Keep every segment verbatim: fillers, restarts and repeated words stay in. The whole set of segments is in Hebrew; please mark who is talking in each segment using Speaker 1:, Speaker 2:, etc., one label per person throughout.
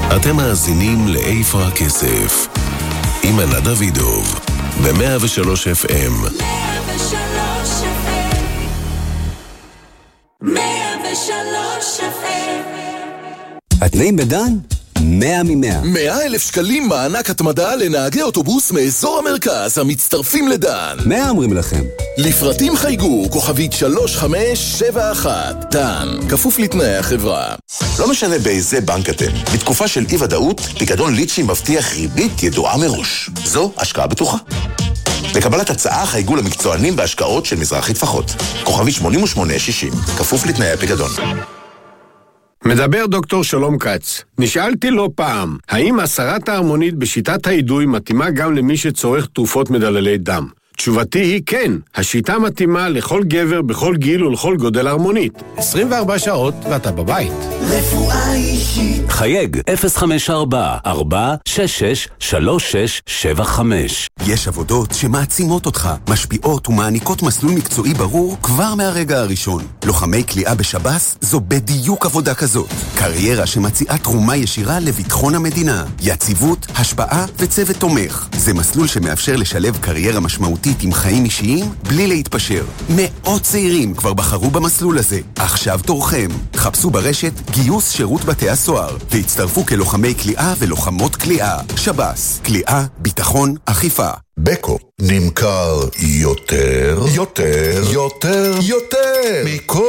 Speaker 1: אתם מאזינים לאיפה הכסף עם ענת דוידוב ב-מאה ושלוש אף אם.
Speaker 2: מאה ושלוש אף אם. מאה ושלוש אף אם.
Speaker 3: התנאים בדן? מאה ממאה.
Speaker 4: מאה אלף שקלים מענק התמדה לנהגי אוטובוס מאזור המרכז המצטרפים לדן.
Speaker 3: מאה אומרים לכם.
Speaker 4: לפרטים חייגו כוכבית שלוש חמש שבע אחת. דן, כפוף לתנאי החברה.
Speaker 5: לא משנה באיזה בנק אתם. בתקופה של אי ודאות, פיקדון ליצ'י מבטיח ריבית ידועה מראש. זו השקעה בטוחה. לקבלת הצעה חייגו למקצוענים בהשקעות של מזרחי טפחות. כוכבית שמונים ושמונה שישים. כפוף לתנאי הפיקדון.
Speaker 6: מדבר דוקטור שלום כץ. נשאלתי לא פעם, האם הסרת ההרמונית בשיטת האידוי מתאימה גם למי שצורך תרופות מדללי דם? תשובתי היא כן, השיטה מתאימה לכל גבר בכל גיל ולכל גודל הרמונית. עשרים וארבע שעות ואתה בבית.
Speaker 2: רפואה אישית.
Speaker 3: חייג אפס חמש ארבע ארבע שש שש שלוש שש שבע חמש.
Speaker 1: יש עבודות שמעצימות אותך, משפיעות ומעניקות מסלול מקצועי ברור כבר מהרגע הראשון. לוחמי כליאה בשב"ס זו בדיוק עבודה כזאת. קריירה שמציעה תרומה ישירה לביטחון המדינה. יציבות, השפעה וצוות תומך. זה מסלול שמאפשר לשלב קריירה משמעותית עם חיים אישיים בלי להתפשר. מאות צעירים כבר בחרו במסלול הזה. עכשיו תורכם. חפשו ברשת גיוס שירות בתי הסוהר והצטרפו כלוחמי כליאה ולוחמות כליאה. שב"ס, כליאה, ביטחון, אכיפה.
Speaker 7: בקו נמכר יותר, יותר, יותר, יותר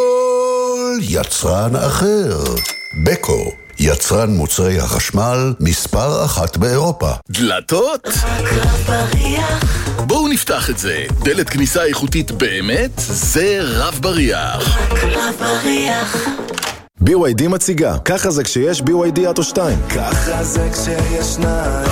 Speaker 7: מכל יצרן אחר. בקו, יצרן מוצרי החשמל מספר אחת באירופה.
Speaker 4: דלתות?
Speaker 2: רב בריח.
Speaker 4: בואו נפתח את זה. דלת כניסה איכותית באמת, זה רב בריח.
Speaker 2: רב בריח.
Speaker 8: בי וואי די מציגה, ככה זה כשיש בי וואי די אוטו שתיים.
Speaker 9: ככה זה כשיש שניים,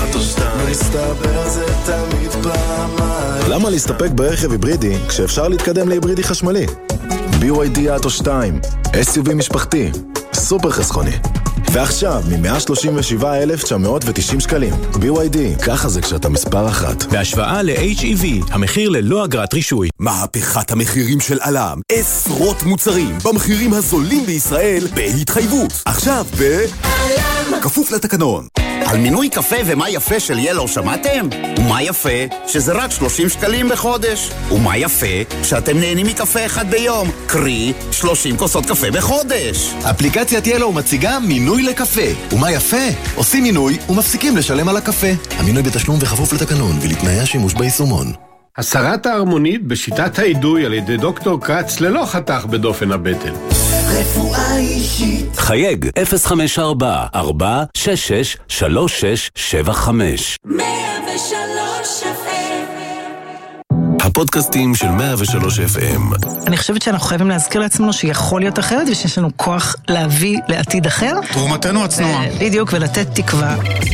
Speaker 9: מסתבר זה תמיד פעמיים.
Speaker 8: למה להסתפק ברכב היברידי כשאפשר להתקדם להיברידי חשמלי? בי וואי די אוטו שתיים, אס יו וי משפחתי, סופר חסכוני. ועכשיו, מ-מאה שלושים ושבעה אלף תשע מאות ותשעים שקלים. בי וואי די, ככה זה כשאתה מספר אחת.
Speaker 10: בהשוואה ל-אייץ' אי וי, המחיר ללא אגרת רישוי.
Speaker 5: מהפכת המחירים של אלם. עשרות מוצרים במחירים הזולים בישראל בהתחייבות. עכשיו ב... אלם. כפוף לתקנון. על מינוי קפה ומה יפה של ילו שמעתם? ומה יפה? שזה רק שלושים שקלים בחודש. ומה יפה? שאתם נהנים מקפה אחד ביום. קרי, שלושים כוסות קפה בחודש.
Speaker 11: אפליקציית ילו מציגה מינוי לקפה. ומה יפה? עושים מינוי ומפסיקים לשלם על הקפה. המינוי בתשלום וחפוף לתקנון ולתנאי השימוש ביישומון.
Speaker 6: הסרת ההרמונית בשיטת האידוי על ידי דוקטור כץ ללא חתך בדופן הבטן.
Speaker 2: רפואה אישית.
Speaker 3: חייג אפס חמש ארבע ארבע שש שש שלוש שש שבע חמש.
Speaker 2: מאה ושלוש אף אם.
Speaker 1: הפודקאסטים של מאה ושלוש אף אם.
Speaker 12: אני חושבת שאנחנו חייבים להזכיר לעצמנו שיכול להיות אחרת ושיש לנו כוח להביא לעתיד אחר.
Speaker 13: תרומתנו הצנועה.
Speaker 12: בדיוק, ולתת תקווה.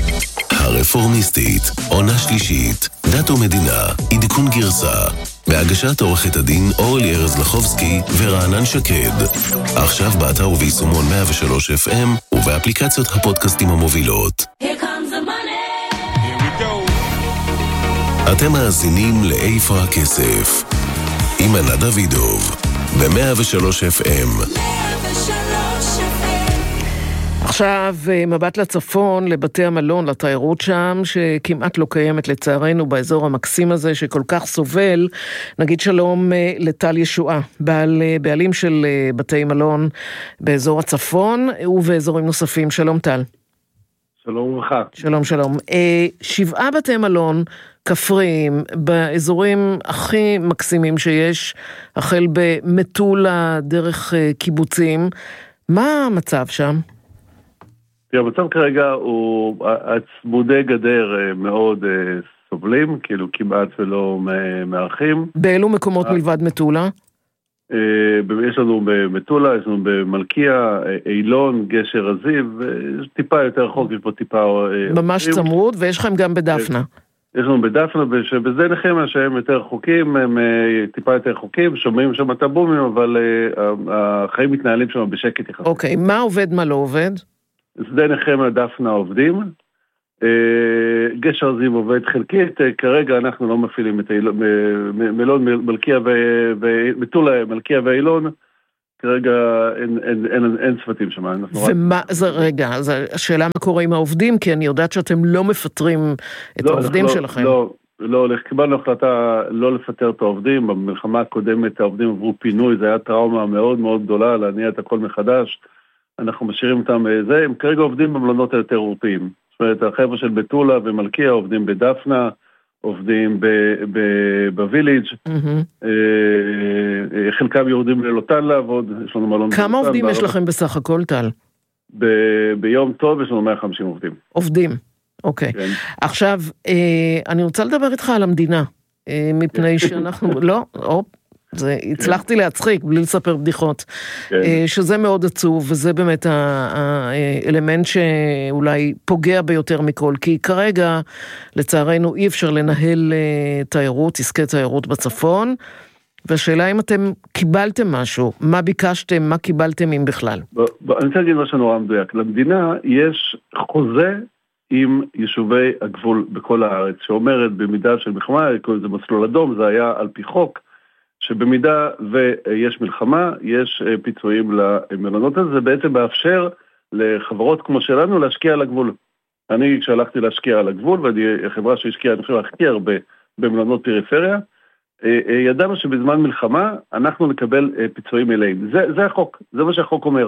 Speaker 1: הרפורמיסטית, עונה שלישית, דת ומדינה, עדכון גרסה, בהגשת עורכת הדין אורלי ארז לחובסקי ורענן שקד. עכשיו באתר וביישומון מאה ושלוש אף אם ובאפליקציות הפודקאסטים המובילות.
Speaker 2: Here comes the money. Here we
Speaker 1: go. אתם מאזינים לאיפה הכסף עם ענת דוידוב ב-מאה ושלוש אף אם.
Speaker 2: מאה ושלוש אף אם.
Speaker 14: עכשיו מבט לצפון, לבתי המלון, לתיירות שם, שכמעט לא קיימת לצערנו באזור המקסים הזה, שכל כך סובל. נגיד שלום לטל ישועה, בעל, בעלים של בתי מלון באזור הצפון ובאזורים נוספים. שלום טל.
Speaker 15: שלום וברכה.
Speaker 14: שלום שלום. שבעה בתי מלון כפריים באזורים הכי מקסימים שיש, החל במטולה דרך קיבוצים. מה המצב שם?
Speaker 15: המצב כרגע הוא, הצמודי גדר מאוד סובלים, כאילו כמעט ולא מארחים.
Speaker 14: באילו מקומות מלבד מטולה?
Speaker 15: יש לנו במטולה, יש לנו במלכיה, אילון, גשר הזיו, טיפה יותר רחוק, יש פה טיפה...
Speaker 14: ממש צמוד, ויש לכם גם בדפנה.
Speaker 15: יש לנו בדפנה, ובזה נחמה שהם יותר רחוקים, הם טיפה יותר רחוקים, שומעים שם את הבומים, אבל החיים מתנהלים שם בשקט יחסית.
Speaker 14: אוקיי, מה עובד, מה לא עובד?
Speaker 15: שדה נחמה דפנה עובדים, גשר זיו עובד חלקית, כרגע אנחנו לא מפעילים את מלון מלכיה ומטולה, מלכיה ואילון, כרגע אין, אין, אין, אין צוותים שם.
Speaker 14: ומה, זה רגע, אז השאלה מה קורה עם העובדים, כי אני יודעת שאתם לא מפטרים את
Speaker 15: לא,
Speaker 14: העובדים
Speaker 15: לא,
Speaker 14: שלכם.
Speaker 15: לא, לא, קיבלנו החלטה לא לפטר את העובדים, במלחמה הקודמת העובדים עברו פינוי, זה היה טראומה מאוד מאוד גדולה, להניע את הכל מחדש, אנחנו משאירים אותם זה, הם כרגע עובדים במלונות היותר אירופיים, זאת אומרת, החבר'ה של בטולה ומלכיה עובדים בדפנה, עובדים בוויליג', חלקם יורדים ללוטן לעבוד, יש לנו מלון...
Speaker 14: כמה עובדים יש לכם בסך הכל, טל?
Speaker 15: ביום טוב יש לנו מאה וחמישים עובדים.
Speaker 14: עובדים, אוקיי. עכשיו, אני רוצה לדבר איתך על המדינה, מפני שאנחנו... לא, אופ. זה, הצלחתי להצחיק, בלי לספר בדיחות, שזה מאוד עצוב, וזה באמת האלמנט שאולי פוגע ביותר מכל, כי כרגע, לצערנו, אי אפשר לנהל תיירות, עסקי תיירות בצפון, והשאלה אם אתם קיבלתם משהו, מה ביקשתם, מה קיבלתם אם בכלל?
Speaker 15: אני רוצה להגיד משהו נורא מדויק, למדינה יש חוזה עם יישובי הגבול בכל הארץ, שאומרת במידה של מלחמה, זה מסלול אדום, זה היה על פי חוק, שבמידה ויש מלחמה, יש פיצויים למלונות הזה, זה בעצם מאפשר לחברות כמו שלנו להשקיע על הגבול. אני כשהלכתי להשקיע על הגבול, ואני חברה שהשקיעה, אני חושב, הכי הרבה במלונות פריפריה, ידענו שבזמן מלחמה אנחנו נקבל פיצויים מלאים. זה, זה החוק, זה מה שהחוק אומר.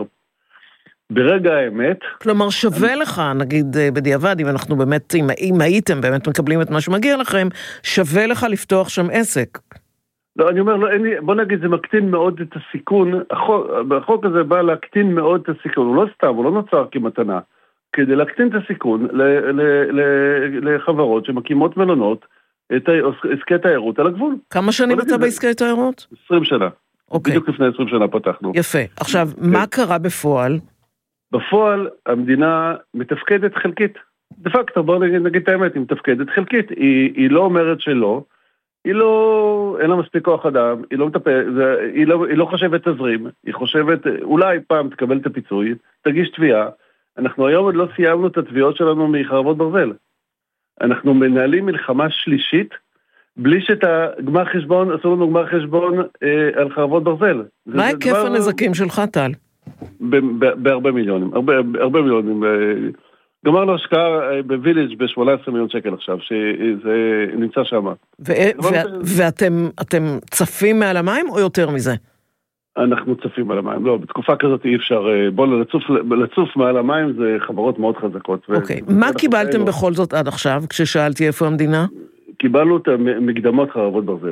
Speaker 15: ברגע האמת...
Speaker 14: כלומר, שווה אני... לך, נגיד בדיעבד, אם אנחנו באמת, אם, אם הייתם באמת מקבלים את מה שמגיע לכם, שווה לך לפתוח שם עסק.
Speaker 15: לא, אני אומר, לא, אין, בוא נגיד, זה מקטין מאוד את הסיכון, החוק, החוק הזה בא להקטין מאוד את הסיכון, הוא לא סתם, הוא לא נוצר כמתנה, כדי להקטין את הסיכון ל, ל, ל, לחברות שמקימות מלונות, את עסקי תיירות על הגבול.
Speaker 14: כמה שנים אתה בעסקי תיירות?
Speaker 15: עשרים שנה.
Speaker 14: אוקיי.
Speaker 15: בדיוק לפני עשרים שנה פתחנו.
Speaker 14: יפה. עכשיו, מה קרה בפועל?
Speaker 15: בפועל, המדינה מתפקדת חלקית. דה פקטו, בואו נגיד, נגיד את האמת, היא מתפקדת חלקית. היא, היא לא אומרת שלא, היא לא, אין לה מספיק כוח אדם, היא לא מטפל, זה, היא לא, היא לא חושבת תזרים, היא חושבת, אולי פעם תקבל את הפיצוי, תגיש תביעה. אנחנו היום עוד לא סיימנו את התביעות שלנו מחרבות ברזל. אנחנו מנהלים מלחמה שלישית, בלי שאת הגמר חשבון, עשו לנו גמר חשבון אה, על חרבות ברזל.
Speaker 14: מה היקף דבר... הנזקים שלך, טל?
Speaker 15: בהרבה מיליונים, הרבה, הרבה מיליונים. גמר לו השקעה בוויליג' ב-שמונה עשרה מיליון שקל עכשיו, שזה נמצא שם.
Speaker 14: ו- ו- ואתם אתם צפים מעל המים או יותר מזה?
Speaker 15: אנחנו צפים מעל המים, לא, בתקופה כזאת אי אפשר, בוא לצוף, לצוף מעל המים זה חברות מאוד חזקות.
Speaker 14: אוקיי, מה קיבלתם בכל זאת עד עכשיו, כששאלתי איפה המדינה?
Speaker 15: קיבלנו את המקדמות חרבות ברזל.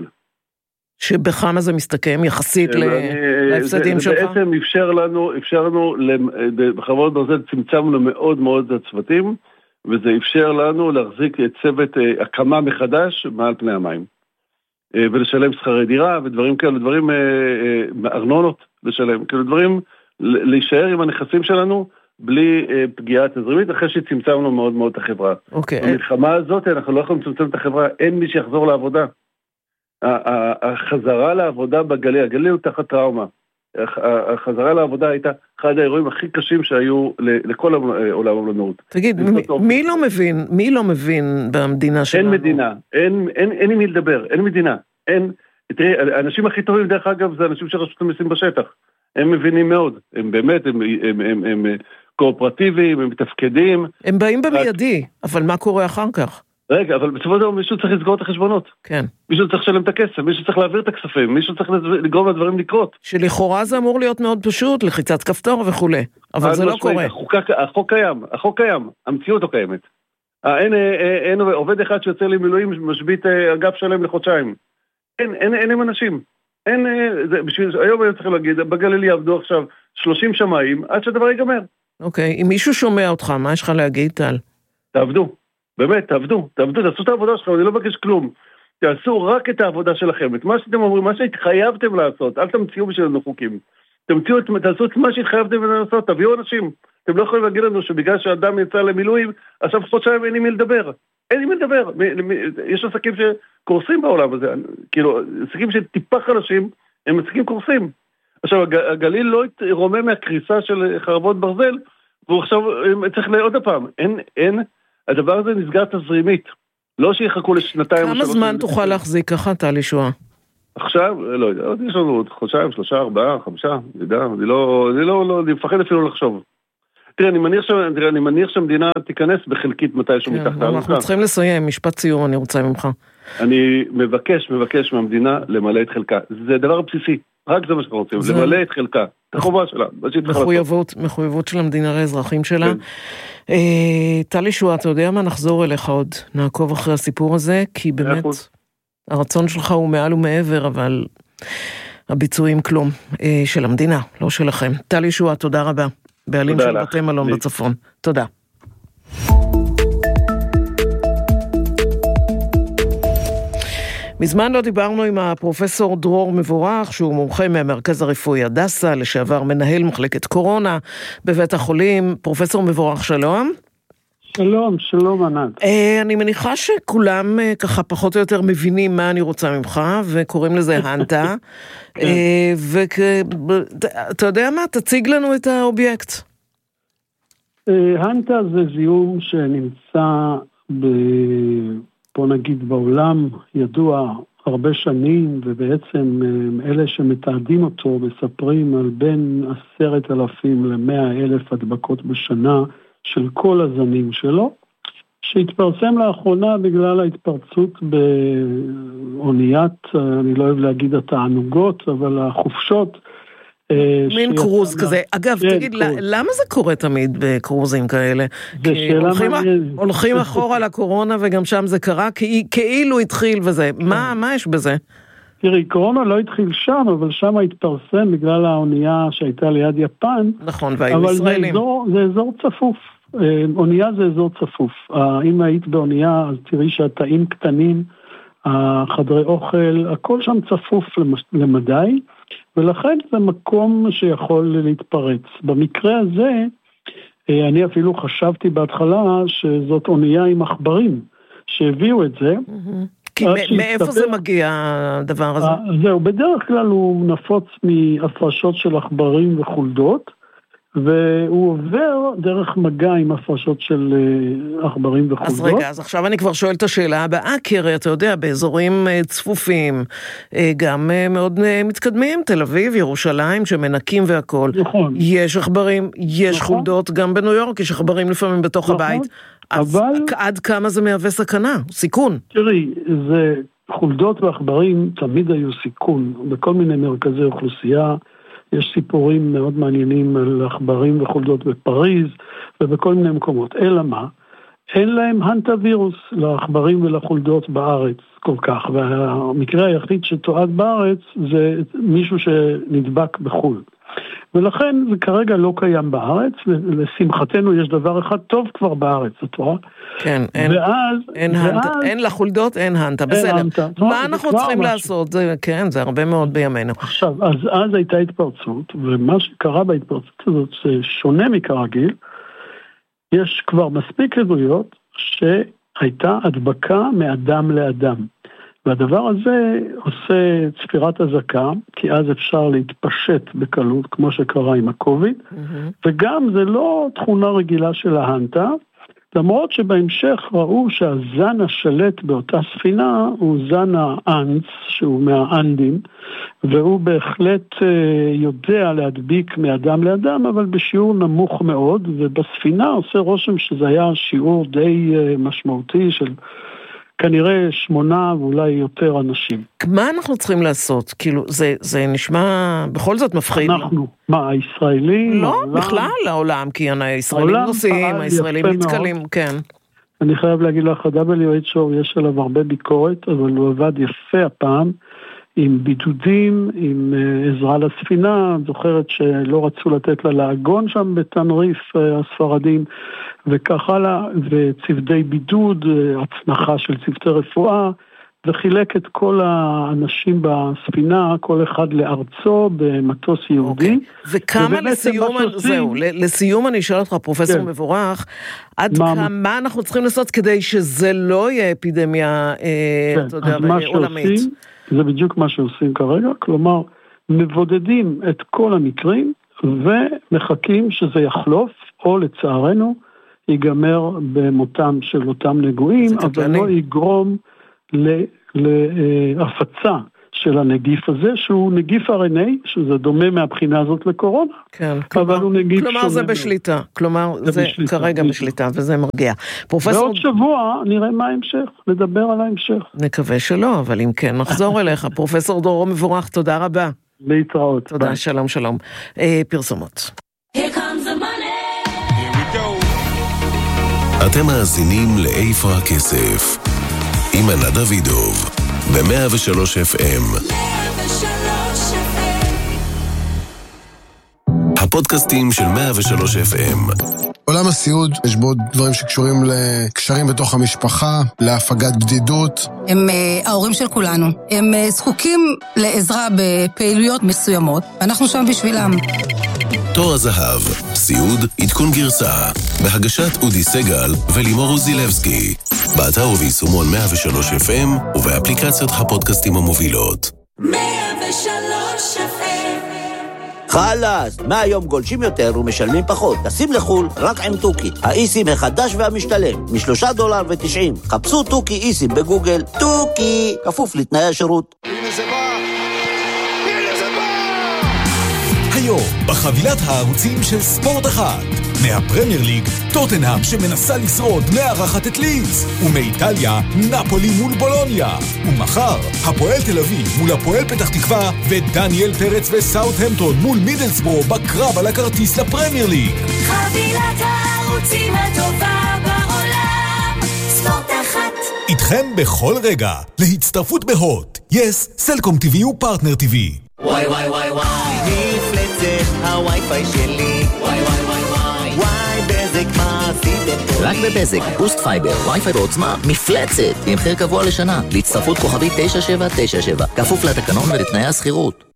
Speaker 14: שבכמה זה מסתכם יחסית להפסדים שלך?
Speaker 15: זה בעצם אפשר לנו, אפשר לנו, בחרבות ברזל צמצמנו מאוד מאוד את הצוותים, וזה אפשר לנו להחזיק את צוות הקמה מחדש מעל פני המים. ולשלם שכרי דירה ודברים כאלה, דברים, ארנונות לשלם, כאילו דברים, להישאר עם הנכסים שלנו, בלי פגיעה תזרימית, אחרי שצמצמנו מאוד מאוד את החברה.
Speaker 14: אוקיי.
Speaker 15: במלחמה הזאת אנחנו לא יכולים לצמצם את החברה, אין מי שיחזור לעבודה. החזרה לעבודה בגליל, הגליל הוא תחת טראומה. החזרה לעבודה הייתה אחד האירועים הכי קשים שהיו לכל העולם המלונאות.
Speaker 14: תגיד, מי לא מבין, מי לא מבין במדינה שלנו?
Speaker 15: אין מדינה, אין, אין, אין עם מי לדבר, אין מדינה, אין, תראי, האנשים הכי טובים דרך אגב זה אנשים שרשות המיסים בשטח. הם מבינים מאוד, הם באמת, הם, הם, הם, הם, הם קואופרטיביים, הם מתפקדים.
Speaker 14: הם באים במיידי, אבל מה קורה אחר כך?
Speaker 15: רגע, אבל בסופו של דבר מישהו צריך לסגור את החשבונות.
Speaker 14: כן.
Speaker 15: מישהו צריך לשלם את הכסף, מישהו צריך להעביר את הכספים, מישהו צריך לגרום לדברים לקרות.
Speaker 14: שלכאורה זה אמור להיות מאוד פשוט, לחיצת כפתור וכו'. אבל זה לא קורה.
Speaker 15: החוק קיים, החוק קיים, המציאות לא קיימת. אין, אין עובד אחד שיוצא לי מילואים, משבית אגף שלם לחודשיים. אין, אין, אין עם אנשים. אין, זה, בשביל, היום אני צריך להגיד, בגליל יעבדו עכשיו שלושים שמאים, עד שהדבר ייגמר.
Speaker 14: אוקיי, אם מישהו שומע אותך, מה יש לך להגיד, טל?
Speaker 15: תעבדו. באמת, תעבדו, תעבדו, תעשו את העבודה שלכם, אני לא מבקש כלום. תעשו רק את העבודה שלכם, את מה שאתם אומרים, מה שהתחייבתם לעשות, אל תמציאו בשבילנו חוקים. תמציאו, תעשו את מה שהתחייבתם לעשות, תביאו אנשים. אתם לא יכולים להגיד לנו שבגלל שאדם יצא למילואים, עכשיו חודשיים אין לי מי לדבר. אין לי מי לדבר. יש עסקים שקורסים בעולם הזה, כאילו, עסקים שטיפה חלשים, הם עסקים קורסים. עכשיו, הגליל לא ירומם מהקריסה של חרבות ברזל, והוא עכשיו צריך לעוד הפעם. אין, אין, הדבר הזה נסגר תזרימית. לא שיחכו לשנתיים.
Speaker 14: כמה זמן תוכל להחזיק ככה, טל ישועה?
Speaker 15: עכשיו, לא יודע, עוד יש לנו עוד חודשיים, שלושה, ארבעה, חמישה, אני יודע, אני לא, אני לא, לא, אני מפחד אפילו לחשוב. תראה, אני מניח, ש... תראה, אני מניח שהמדינה תיכנס בחלקית מתישהו
Speaker 14: כן,
Speaker 15: מתחת האלונקה.
Speaker 14: אנחנו צריכים לסיים, משפט סיום אני רוצה ממך.
Speaker 15: אני מבקש, מבקש מהמדינה למלא את חלקה. זה דבר בסיסי, רק זה מה שאנחנו רוצים, זה... למלא את חלקה. זה חובה שלה.
Speaker 14: מחויבות, מחויבות של המדינה לאזרחים שלה. כן. טל ישועה, אתה יודע מה? נחזור אליך עוד. נעקוב אחרי הסיפור הזה, כי באמת הרצון שלך הוא מעל ומעבר, אבל הביצועים כלום. של המדינה, לא שלכם. טל ישועה, תודה רבה. בעלים של בתי מלון בצפון. תודה. מזמן לא דיברנו עם הפרופסור דרור מבורך, שהוא מומחה מהמרכז הרפואי הדסה, לשעבר מנהל מחלקת קורונה בבית החולים. פרופסור מבורך, שלום.
Speaker 13: שלום, שלום ענת.
Speaker 14: אני מניחה שכולם ככה פחות או יותר מבינים מה אני רוצה ממך, וקוראים לזה הנטה. ואתה יודע מה? תציג לנו את האובייקט.
Speaker 13: הנטה זה זיהום שנמצא ב... בוא נגיד בעולם ידוע הרבה שנים, ובעצם אלה שמתעדים אותו מספרים על בין עשרת אלפים למאה אלף הדבקות בשנה של כל הזנים שלו, שהתפרסם לאחרונה בגלל ההתפרצות באוניית, אני לא אוהב להגיד התענוגות, אבל החופשות.
Speaker 14: מין קרוז כזה. אגב, תגיד, למה זה קורה תמיד בקרוזים כאלה? הולכים אחורה לקורונה וגם שם זה קרה, כאילו התחיל וזה. מה יש בזה?
Speaker 13: תראי, קורונה לא התחיל שם, אבל שם התפרסם בגלל האונייה שהייתה ליד יפן.
Speaker 14: נכון, והיו ישראלים.
Speaker 13: אבל זה אזור צפוף. אונייה זה אזור צפוף. אם היית באונייה, אז תראי שהתאים קטנים, החדרי אוכל, הכל שם צפוף למדי. ולכן זה מקום שיכול להתפרץ. במקרה הזה, אני אפילו חשבתי בהתחלה שזאת אונייה עם עכברים, שהביאו את זה.
Speaker 14: כי מאיפה זה מגיע הדבר הזה?
Speaker 13: זהו, בדרך כלל הוא נפוץ מהפרשות של עכברים וחולדות, והוא עובר דרך מגע עם הפרשות של עכברים וחולדות.
Speaker 14: אז רגע, אז עכשיו אני כבר שואל את השאלה הבאה, כי הרי אתה יודע, באזורים צפופים, גם מאוד מתקדמים, תל אביב, ירושלים, שמנקים והכל.
Speaker 13: נכון.
Speaker 14: יש עכברים, יש נכון. חולדות, גם בניו יורק יש עכברים לפעמים בתוך נכון. הבית. אז אבל... עד כמה זה מהווה סכנה, סיכון?
Speaker 13: תראי, זה חולדות ועכברים תמיד היו סיכון, בכל מיני מרכזי אוכלוסייה, יש סיפורים מאוד מעניינים על עכברים וחולדות בפריז ובכל מיני מקומות. אלא מה? אין להם הנטה וירוס לעכברים ולחולדות בארץ כל כך. והמקרה היחיד שתועד בארץ זה מישהו שנדבק בחול. ולכן זה כרגע לא קיים בארץ, ולשמחתנו יש דבר אחד טוב כבר בארץ, את רואה?
Speaker 14: כן, אין, ואז, אין, ואז, הנטה, אין לחולדות, אין הנטה, בסדר. הנטה. מה אנחנו צריכים משהו. לעשות? זה, כן, זה הרבה מאוד בימינו.
Speaker 13: עכשיו, אז, אז הייתה התפרצות, ומה שקרה בהתפרצות הזאת, ששונה מכרגיל, יש כבר מספיק עדויות שהייתה הדבקה מאדם לאדם. והדבר הזה עושה צפירת הזקה, כי אז אפשר להתפשט בקלות, כמו שקרה עם הקוביד, mm-hmm. וגם זה לא תכונה רגילה של ההנטה, למרות שבהמשך ראו שהזן השלט באותה ספינה הוא זן האנץ, שהוא מהאנדים, והוא בהחלט יודע להדביק מאדם לאדם, אבל בשיעור נמוך מאוד, ובספינה עושה רושם שזה היה שיעור די משמעותי של כנראה שמונה ואולי יותר אנשים.
Speaker 14: מה אנחנו צריכים לעשות? כאילו, זה, זה נשמע בכל זאת מפחיד.
Speaker 13: אנחנו, מה, הישראלים?
Speaker 14: לא, העולם? בכלל לעולם, כי הישראלים נוסעים, הישראלים נתקלים, כן.
Speaker 13: אני חייב להגיד לך, ה-דאבליו אייץ' או יש עליו הרבה ביקורת, אבל הוא עבד יפה הפעם, עם בידודים, עם עזרה לספינה, זוכרת שלא רצו לתת לה לעגון שם בתנריף הספרדים, וכך הלאה, וצוודי בידוד, הצנחה של צוותי רפואה, וחילק את כל האנשים בספינה, כל אחד לארצו במטוס יהודי.
Speaker 14: Okay. וכמה לסיום, זהו, לסיום אני אשאל אותך, פרופסור כן. מבורך, עד מה, כמה מה אנחנו צריכים לעשות כדי שזה לא יהיה אפידמיה, כן. אתה יודע, עולמית? שעושים,
Speaker 13: זה בדיוק מה שעושים כרגע, כלומר, מבודדים את כל המקרים, ומחכים שזה יחלוף, או לצערנו, ייגמר במותם של אותם נגועים, אבל לא יגרום להפצה של הנגיף הזה, שהוא נגיף אר אן איי, שזה דומה מהבחינה הזאת לקורונה.
Speaker 14: כן,
Speaker 13: אבל הוא נגיף שונה.
Speaker 14: כלומר זה בשליטה, כלומר זה כרגע בשליטה, וזה מרגיע.
Speaker 13: בעוד שבוע נראה מה ההמשך, נדבר על ההמשך.
Speaker 14: נקווה שלא, אבל אם כן, נחזור אליך. פרופסור דרור מבורך, תודה רבה.
Speaker 13: להתראות.
Speaker 14: תודה, שלום, שלום. פרסומות.
Speaker 16: אתם מאזינים לאיפה הכסף עם ענת דוידוב ב-מאה ושלוש אף אם. הפודקאסטים של מאה ושלוש אף אם.
Speaker 17: עולם הסיעוד יש בו דברים שקשורים לקשרים בתוך המשפחה, להפגת בדידות.
Speaker 18: הם uh, ההורים של כולנו. הם uh, זקוקים לעזרה בפעילויות מסוימות, ואנחנו שם בשבילם.
Speaker 16: תור הזהב, סיעוד, עדכון גרסה, בהגשת אודי סגל ולימור אוזילבסקי, באתר וביישומון מאה ושלוש אף אם ובאפליקציות הפודקאסטים המובילות.
Speaker 2: מאה ושלוש אף אם.
Speaker 19: חלאס, מהיום גולשים יותר ומשלמים פחות. טסים לחול רק עם טוקי, האיסים החדש והמשתלם, משלושה דולר ותשעים. חפשו טוקי איסים בגוגל, טוקי, כפוף לתנאי השירות.
Speaker 20: הנה זה בא, הנה זה בא! היום, בחבילת הערוצים של ספורט אחד, מהפרמייר ליג, טוטנהאם שמנסה לשרוד מארחת את לידס, ומאיטליה, נפולי מול בולוניה. ומחר, הפועל תל אביב מול הפועל פתח תקווה, ודניאל פרץ וסאות'המפטון מול מידלסבורו בקרב על הכרטיס לפרמייר ליג.
Speaker 2: חבילת הערוצים הטובה בעולם, ספורט אחת.
Speaker 20: איתכם בכל רגע, להצטרפות בהוט, יס, סלקום טיווי ופרטנר טיווי.
Speaker 21: וואי וואי וואי וואי, נפלצת הווי-פיי שלי. וואי וואי וואי וואי, וואי בזק מה עשיתם פה? רק בבזק, בוסט פייבר, ווי-פיי בעוצמה, מפלצת, עם מחיר קבוע לשנה, להצטרפות כוכבית תשע שבע תשע שבע, כפוף לתקנון ולתנאי הסחירות.